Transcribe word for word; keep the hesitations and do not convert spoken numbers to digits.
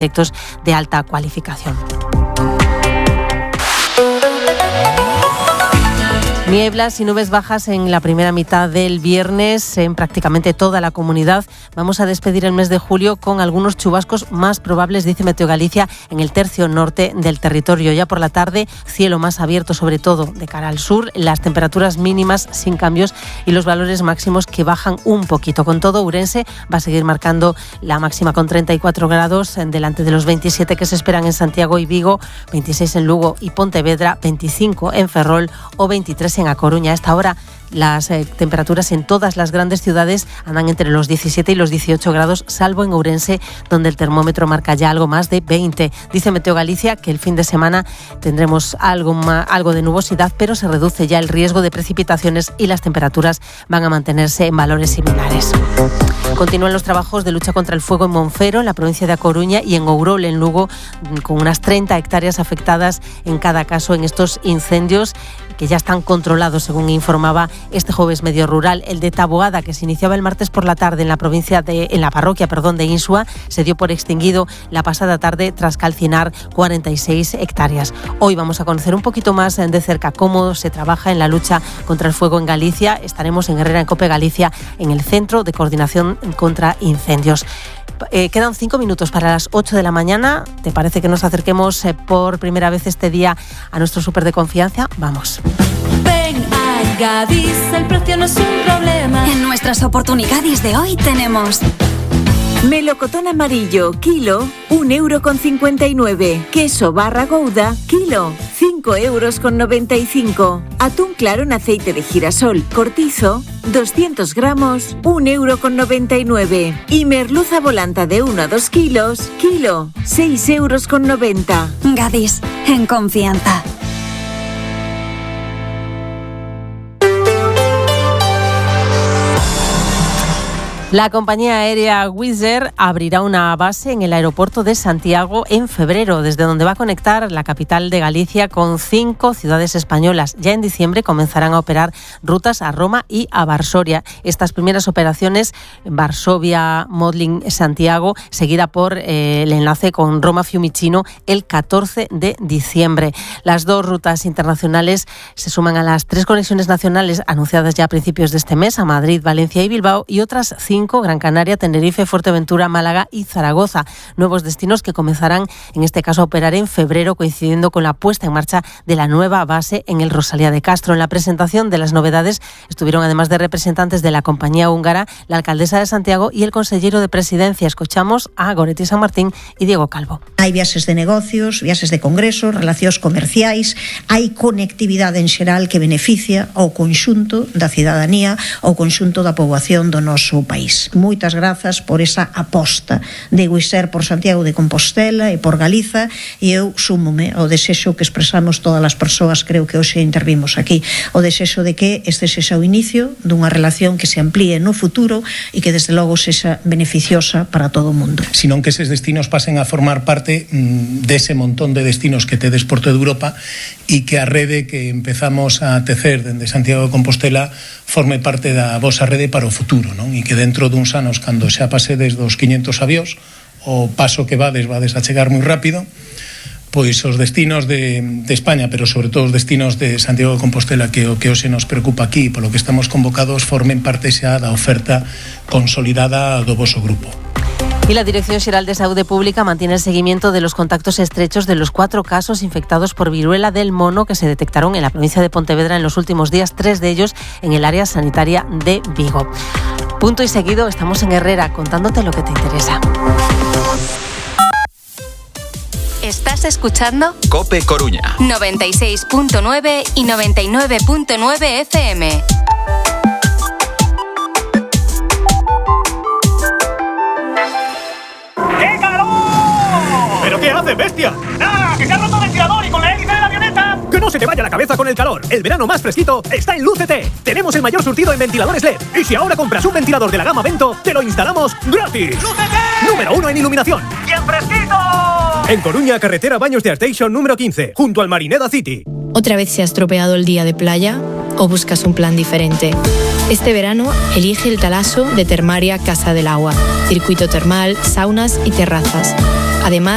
proyectos de alta cualificación. Nieblas y nubes bajas en la primera mitad del viernes en prácticamente toda la comunidad. Vamos a despedir el mes de julio con algunos chubascos más probables, dice Meteo Galicia, en el tercio norte del territorio. Ya por la tarde, cielo más abierto, sobre todo de cara al sur, las temperaturas mínimas sin cambios y los valores máximos que bajan un poquito. Con todo, Ourense va a seguir marcando la máxima con treinta y cuatro grados, delante de los veintisiete que se esperan en Santiago y Vigo, veintiséis en Lugo y Pontevedra, veinticinco en Ferrol o veintitrés en A Coruña. A esta hora las eh, temperaturas en todas las grandes ciudades andan entre los diecisiete y los dieciocho grados, salvo en Ourense, donde el termómetro marca ya algo más de veinte. Dice Meteo Galicia que el fin de semana tendremos algo, más, algo de nubosidad, pero se reduce ya el riesgo de precipitaciones y las temperaturas van a mantenerse en valores similares. Continúan los trabajos de lucha contra el fuego en Monfero, en la provincia de A Coruña, y en Ourol, en Lugo, con unas treinta hectáreas afectadas en cada caso en estos incendios que ya están controlados, según informaba este jueves Medio Rural. El de Taboada, que se iniciaba el martes por la tarde en la provincia de, en la parroquia, perdón, de Insua, se dio por extinguido la pasada tarde tras calcinar cuarenta y seis hectáreas. Hoy vamos a conocer un poquito más de cerca cómo se trabaja en la lucha contra el fuego en Galicia. Estaremos en Herrera, en COPE Galicia, en el Centro de Coordinación contra Incendios. Eh, quedan cinco minutos para las ocho de la mañana. ¿Te parece que nos acerquemos eh, por primera vez este día a nuestro súper de confianza? Vamos. Ven a Gadis, el precio no es un problema. En nuestras oportunidades de hoy tenemos melocotón amarillo, kilo, un euro con cincuenta y nueve. Queso barra Gouda, kilo, cinco euros con noventa y cinco. Atún claro en aceite de girasol, cortizo, doscientos gramos, un euro con noventa y nueve. Y merluza volanta de uno a dos kilos, kilo, seis euros con noventa. Gadis, en confianza. La compañía aérea Wizz Air abrirá una base en el aeropuerto de Santiago en febrero, desde donde va a conectar la capital de Galicia con cinco ciudades españolas. Ya en diciembre comenzarán a operar rutas a Roma y a Varsovia. Estas primeras operaciones, Varsovia, Modlin, Santiago, seguida por eh, el enlace con Roma Fiumicino el catorce de diciembre. Las dos rutas internacionales se suman a las tres conexiones nacionales anunciadas ya a principios de este mes, a Madrid, Valencia y Bilbao, y otras cinco, Gran Canaria, Tenerife, Fuerteventura, Málaga y Zaragoza. Nuevos destinos que comenzarán, en este caso, a operar en febrero, coincidiendo con la puesta en marcha de la nueva base en el Rosalía de Castro. En la presentación de las novedades estuvieron, además de representantes de la compañía húngara, la alcaldesa de Santiago y el consellero de Presidencia. Escuchamos a Goretti San Martín y Diego Calvo. Hai viaxes de negocios, viaxes de congresos, relacións comerciais, hai conectividade en xeral que beneficia ao conxunto da cidadanía, ao conxunto da poboación do noso país. Moitas grazas por esa aposta de Wizz Air por Santiago de Compostela e por Galiza, e eu súmome ao desexo que expresamos todas as persoas, creo que hoxe intervimos aquí, o desexo de que este sexa o inicio dunha relación que se amplíe no futuro e que desde logo sexa beneficiosa para todo o mundo. Senón que eses destinos pasen a formar parte mmm, dese montón de destinos que tedes por toda Europa e que a rede que empezamos a tecer dende Santiago de Compostela forme parte da vosa rede para o futuro, non? E que dentro duns anos, cando xa pasedes dos quinhentos avións, o paso que vades, vades a chegar moi rápido, pois os destinos de, de España, pero sobre todo os destinos de Santiago de Compostela, que o que hoxe nos preocupa aquí, polo que estamos convocados, formen parte xa da oferta consolidada do voso grupo. Y la Dirección Xeral de Saúde Pública mantiene el seguimiento de los contactos estrechos de los cuatro casos infectados por viruela del mono que se detectaron en la provincia de Pontevedra en los últimos días, tres de ellos en el área sanitaria de Vigo. Punto y seguido, estamos en Herrera contándote lo que te interesa. ¿Estás escuchando? COPE Coruña. noventa y seis punto nueve y noventa y nueve punto nueve F M. ¡Qué calor! ¿Pero qué hace, bestia? ¡Nada! ¡Que se ha roto el ventilador y con la hélice de la avioneta! ¡Que no se te vaya la cabeza con el calor! El verano más fresquito está en Lucete. Tenemos el mayor surtido en ventiladores L E D. Y si ahora compras un ventilador de la gama Vento, te lo instalamos gratis. ¡Lucete! Número uno en iluminación. ¡Y en fresquito! En Coruña, carretera Baños de Arteixo número quince, junto al Marineda City. ¿Otra vez se ha estropeado el día de playa o buscas un plan diferente? Este verano elige el Talaso de Termaria Casa del Agua. Circuito termal, saunas y terrazas. Además,